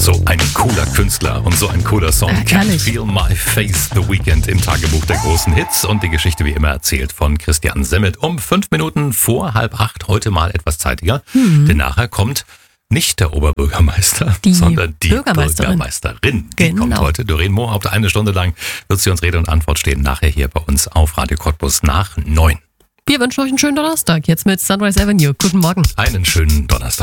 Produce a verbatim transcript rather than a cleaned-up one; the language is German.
So ein cooler Künstler und so ein cooler Song. Äh, Can't Feel My Face, The Weeknd im Tagebuch der großen Hits. Und die Geschichte wie immer erzählt von Christian Semmet um fünf Minuten vor halb acht. Heute mal etwas zeitiger, mhm. denn nachher kommt nicht der Oberbürgermeister, die sondern die Bürgermeisterin. Bürgermeisterin. Die Genau. kommt heute. Doreen Mohaupt, eine Stunde lang wird sie uns Rede und Antwort stehen. Nachher hier bei uns auf Radio Cottbus nach neun. Wir wünschen euch einen schönen Donnerstag. Jetzt mit Sunrise Avenue. Guten Morgen. Einen schönen Donnerstag.